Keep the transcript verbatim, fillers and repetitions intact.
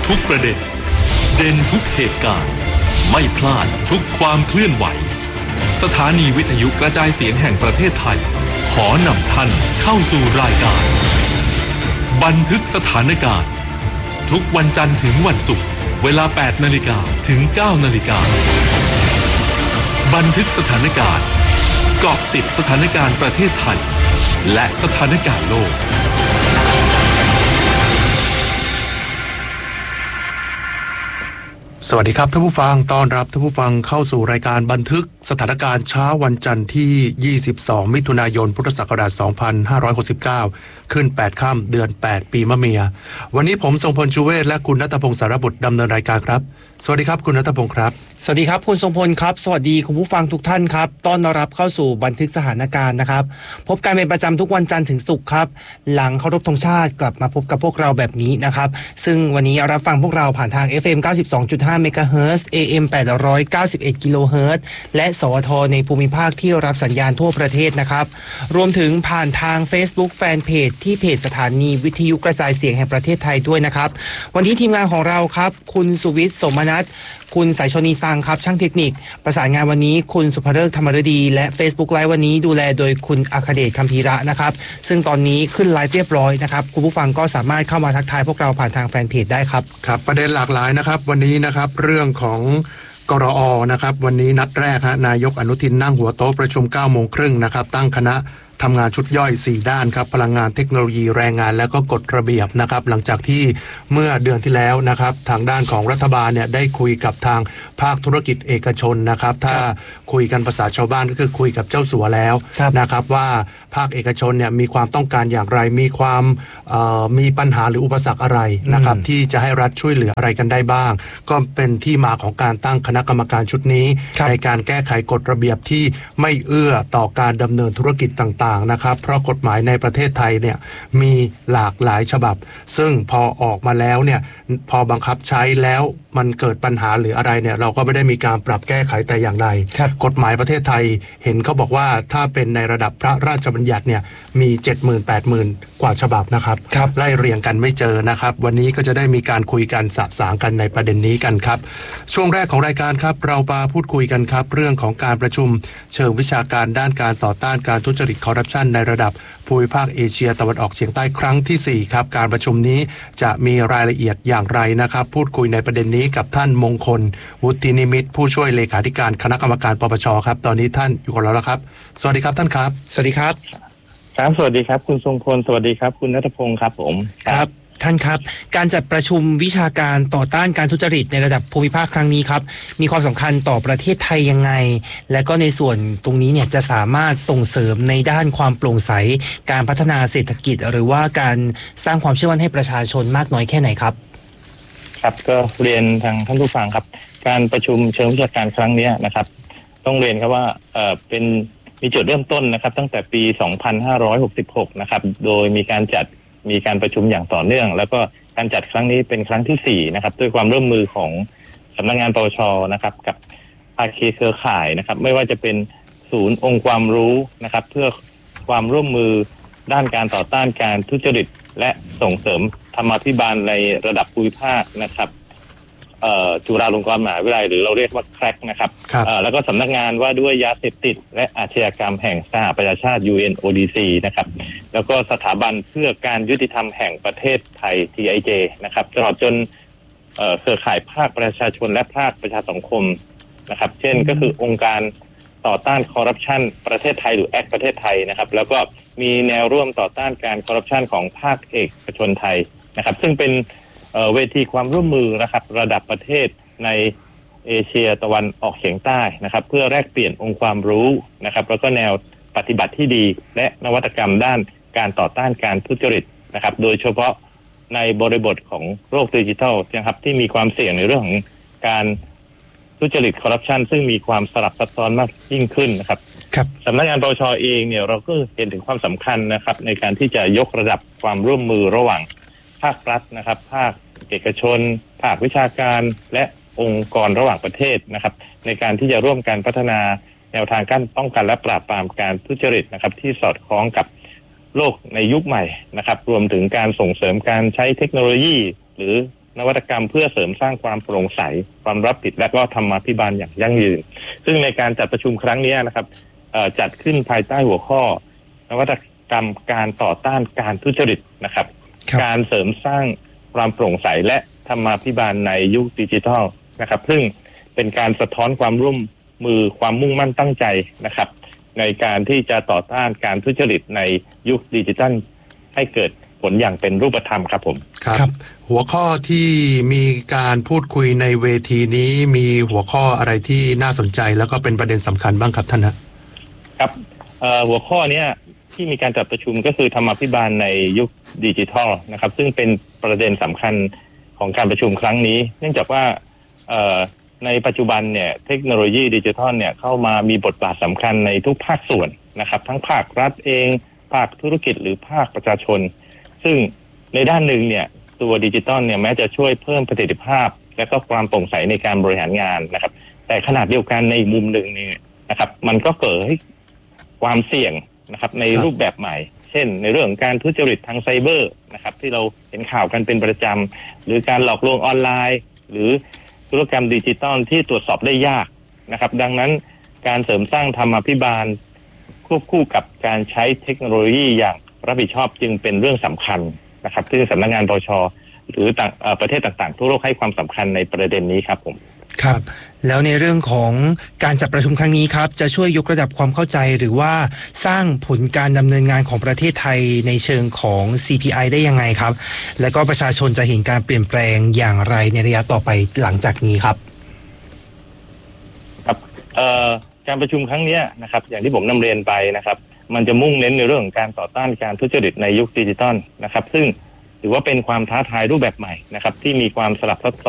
ทุกประเด็นเด่นทุกเหตุการณ์ไม่พลาดทุกความเคลื่อนไหวสถานีวิทยุกระจายเสียงแห่งประเทศไทยขอนำท่านเข้าสู่รายการบันทึกสถานการณ์ทุกวันจันทร์ถึงวันศุกร์เวลา แปดนาฬิกา ถึง เก้านาฬิกาบันทึกสถานการณ์เกาะติดสถานการณ์ประเทศไทยและสถานการณ์โลกสวัสดีครับท่านผู้ฟังต้อนรับท่านผู้ฟังเข้าสู่รายการบันทึกสถานการณ์เช้าวันจันทร์ที่ยี่สิบสองมิถุนายนพุทธศักราชสองพันห้าร้อยหกสิบเก้าขึ้นแปดค่ำเดือนแปดปีมะเมียวันนี้ผมทรงพลชูเวศและคุณณัฐพงศ์สารบุตรดำเนินรายการครับสวัสดีครับคุณณัฐพงศ์ครับสวัสดีครับคุณทรงพลครับสวัสดีคุณผู้ฟังทุกท่านครับต้อนรับเข้าสู่บันทึกสถานการณ์นะครับพบกันเป็นประจำทุกวันจันทร์ถึงศุกร์ครับหลังเคารพธงชาติกลับมาพบกับพวกเราแบบนี้นะครับซึ่งวันนี้รับฟังพวกเราผ่านทาง เอฟ เอ็ม เก้าสิบสองจุดห้า เมกะเฮิรตซ์ เอ เอ็ม แปดร้อยเก้าสิบเอ็ด กิโลเฮิรตซ์และสวทในภูมิภาคที่รับสัญญาณทั่วประเทศนะครับรวมถึงผ่านทาง Facebook Fanpage ที่เพจสถานีวิทยุกระจายเสียงแห่งประเทศไทยด้วยนะครับวันนี้ทีมงานของเราครับคุณสุวิทย์สมนัสคุณสายชนีซังครับช่างเทคนิคประสานงานวันนี้คุณสุภฤกษ์ธรรมฤดีและ Facebook Live วันนี้ดูแลโดยคุณอัครเดชคัมภีระนะครับซึ่งตอนนี้ขึ้นไลฟ์เรียบร้อยนะครับคุณผู้ฟังก็สามารถเข้ามาทักทายพวกเราผ่านทางแฟนเพจได้ครับครับประเด็นหลากหลายนะครับวันนี้นะครับเรื่องของกรอนะครับวันนี้นัดแรกฮะนายกอนุทินนั่งหัวโต๊ะประชุม เก้าโมงครึ่งนะครับตั้งคณะทำงานชุดย่อยสี่ด้านครับพลังงานเทคโนโลยีแรงงานแล้วก็กฎระเบียบนะครับหลังจากที่เมื่อเดือนที่แล้วนะครับทางด้านของรัฐบาลเนี่ยได้คุยกับทางภาคธุรกิจเอกชนนะครับถ้าคุยกันภาษาชาวบ้านก็คือคุยกับเจ้าสัวแล้วนะครับว่าภาคเอกชนเนี่ยมีความต้องการอย่างไรมีความมีปัญหาหรืออุปสรรคอะไรนะครับที่จะให้รัฐช่วยเหลืออะไรกันได้บ้างก็เป็นที่มาของการตั้งคณะกรรมการชุดนี้ในการแก้ไขกฎระเบียบที่ไม่เอื้อต่อการดำเนินธุรกิจต่างนะครับเพราะกฎหมายในประเทศไทยเนี่ยมีหลากหลายฉบับซึ่งพอออกมาแล้วเนี่ยพอบังคับใช้แล้วมันเกิดปัญหาหรืออะไรเนี่ยเราก็ไม่ได้มีการปรับแก้ไขแต่อย่างใดกฎหมายประเทศไทยเห็นเขาบอกว่าถ้าเป็นในระดับพระราชบัญญัติเนี่ยมี เจ็ดหมื่น แปดหมื่น กว่าฉบับนะครับไล่เรียงกันไม่เจอนะครับวันนี้ก็จะได้มีการคุยกันสะสางกันในประเด็นนี้กันครับช่วงแรกของรายการครับเรามาพูดคุยกันครับเรื่องของการประชุมเชิงวิชาการด้านการต่อต้านการทุจริตคอร์รัปชันในระดับภูมิภาคเอเชียตะวันออกเฉียงใต้ครั้งที่สี่ครับการประชุมนี้จะมีรายละเอียดอย่างไรนะครับพูดคุยในประเด็นนี้กับท่านมงคลวุฒินิมิตรผู้ช่วยเลขาธิการคณะกรรมการปปชครับตอนนี้ท่านอยู่กับเราแล้วครับสวัสดีครับท่านครับสวัสดีครับครับสวัสดีครับคุณทรงพลสวัสดีครับคุณณัฐพงศ์ครับผมครับท่านครับการจัดประชุมวิชาการต่อต้านการทุจริตในระดับภูมิภาคครั้งนี้ครับมีความสำคัญต่อประเทศไทยยังไงและก็ในส่วนตรงนี้เนี่ยจะสามารถส่งเสริมในด้านความโปร่งใสการพัฒนาเศรษฐกิจหรือว่าการสร้างความเชื่อมั่นให้ประชาชนมากน้อยแค่ไหนครับครับก็เรียนทางท่านผู้ฟังครับการประชุมเชิงวิชาการครั้งนี้นะครับต้องเรียนครับว่าเอ่อเป็นมีจุดเริ่มต้นนะครับตั้งแต่ปีสองพันห้าร้อยหกสิบหกนะครับโดยมีการจัดมีการประชุมอย่างต่อเนื่องแล้วก็การจัดครั้งนี้เป็นครั้งที่สี่นะครับด้วยความร่วมมือของสำนักงานปปชนะครับกับภาคีเครือข่ายนะครับไม่ว่าจะเป็นศูนย์องค์ความรู้นะครับเพื่อความร่วมมือด้านการต่อต้านการทุจริตและส่งเสริมธรรมาภิบาลในระดับภูมิภาคนะครับจุฬาลงกรณ์มหาวิทยาลัยหรือเราเรียกว่าแครกนะครับแล้วก็สำนักงานว่าด้วยยาเสพติดและอาชญากรรมแห่งสหประชาชาติ ยู เอ็น โอ ดี ซี นะครับแล้วก็สถาบันเพื่อการยุติธรรมแห่งประเทศไทย ที ไอ เจ นะครับตลอดจนเครือข่ายภาคประชาชนและภาคประชาสังคมนะครับเช่นก็คือองค์การต่อต้านคอร์รัปชันประเทศไทยหรือแอคประเทศไทยนะครับแล้วก็มีแนวร่วมต่อต้านการคอร์รัปชันของภาคเอกชนไทยนะครับซึ่งเป็นเวทีความร่วมมือนะครับระดับประเทศในเอเชียตะวันออกเฉียงใต้นะครับเพื่อแลกเปลี่ยนองค์ความรู้นะครับแล้วก็แนวปฏิบัติที่ดีและนวัตกรรมด้านการต่อต้านการทุจริตนะครับโดยเฉพาะในบริบทของโลกดิจิทัลนะครับที่มีความเสี่ยงในเรื่องของการทุจริตคอร์รัปชันซึ่งมีความสลับซับซ้อนมากยิ่งขึ้นนะครับสำนักงานปปชเองเนี่ยเราก็เห็นถึงความสำคัญนะครับในการที่จะยกระดับความร่วมมือระหว่างภาครัฐนะครับภาคเอกชนภาควิชาการและองค์กรระหว่างประเทศนะครับในการที่จะร่วมกันพัฒนาแนวทางการป้องกันและปราบปรามการทุจริตนะครับที่สอดคล้องกับโลกในยุคใหม่นะครับรวมถึงการส่งเสริมการใช้เทคโนโลยีหรือนวัตกรรมเพื่อเสริมสร้างความโปร่งใสความรับผิดและก็ธรรมาภิบาลอย่างยั่งยืนซึ่งในการจัดประชุมครั้งนี้นะครับจัดขึ้นภายใต้หัวข้อนวัตกรรมการต่อต้านการทุจริตนะครับการเสริมสร้างความโปร่งใสและธรรมาภิบาลในยุคดิจิทัลนะครับซึ่งเป็นการสะท้อนความร่วมมือความมุ่งมั่นตั้งใจนะครับในการที่จะต่อต้านการทุจริตในยุคดิจิทัลให้เกิดผลอย่างเป็นรูปธรรมครับผมครับหัวข้อที่มีการพูดคุยในเวทีนี้มีหัวข้ออะไรที่น่าสนใจแล้วก็เป็นประเด็นสำคัญบ้างครับท่านนะครับหัวข้อนี้ที่มีการจัดประชุมก็คือธรรมาภิบาลในยุคดิจิทัลนะครับซึ่งเป็นประเด็นสำคัญของการประชุมครั้งนี้เนื่องจากว่าในปัจจุบันเนี่ยเทคโนโลยีดิจิทัลเนี่ยเข้ามามีบทบาทสำคัญในทุกภาคส่วนนะครับทั้งภาครัฐเองภาคธุรกิจหรือภาคประชาชนซึ่งในด้านหนึ่งเนี่ยตัวดิจิทัลเนี่ยแม้จะช่วยเพิ่มประสิทธิภาพและก็ความโปร่งใสในการบริหารงานนะครับแต่ขนาดเดียวกันในมุมหนึ่งนี่นะครับมันก็เกิดความเสี่ยงนะครับในรูปแบบใหม่เช่นในเรื่องการทุจริตทางไซเบอร์นะครับที่เราเห็นข่าวกันเป็นประจำหรือการหลอกลวงออนไลน์หรือธุรกรรมดิจิทัลที่ตรวจสอบได้ยากนะครับดังนั้นการเสริมสร้างธรรมาภิบาลควบคู่กับการใช้เทคโนโลยีอย่างรับผิดชอบจึงเป็นเรื่องสำคัญนะครับที่สำนักงานปช.หรือต่างประเทศต่างๆทั่วโลกให้ความสำคัญในประเด็นนี้ครับผมครับแล้วในเรื่องของการจัดประชุมครั้งนี้ครับจะช่วยยกระดับความเข้าใจหรือว่าสร้างผลการดำเนินงานของประเทศไทยในเชิงของ ซี พี ไอ ได้ยังไงครับและก็ประชาชนจะเห็นการเปลี่ยนแปลงอย่างไรในระยะต่อไปหลังจากนี้ครับครับการประชุมครั้งนี้นะครับอย่างที่ผมนำเรียนไปนะครับมันจะมุ่งเน้นในเรื่องของการต่อต้านการทุจริตในยุคดิจิทัลนะครับซึ่งถือว่าเป็นความท้าทายรูปแบบใหม่นะครับที่มีความสลับซับซ้อน